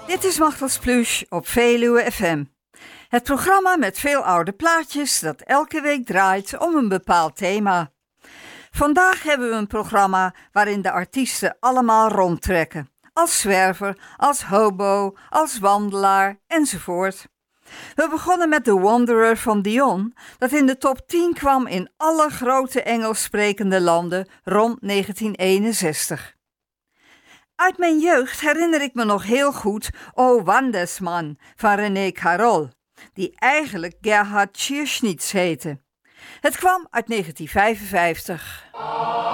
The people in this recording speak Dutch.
Dit is Machtels Plush op Veluwe FM. Het programma met veel oude plaatjes dat elke week draait om een bepaald thema. Vandaag hebben we een programma waarin de artiesten allemaal rondtrekken. Als zwerver, als hobo, als wandelaar enzovoort. We begonnen met The Wanderer van Dion, dat in de top 10 kwam in alle grote Engels sprekende landen rond 1961. Uit mijn jeugd herinner ik me nog heel goed O Wandersman van René Carol, die eigenlijk Gerhard Schierschnitz heette. Het kwam uit 1955.